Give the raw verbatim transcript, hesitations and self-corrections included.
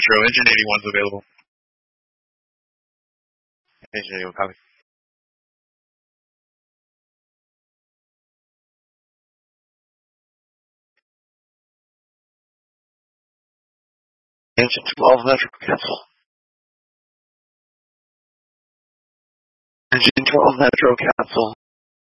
Metro, engine eighty-one is available. Engine eighty-one, copy. Engine twelve Metro, cancel. Engine twelve Metro, cancel.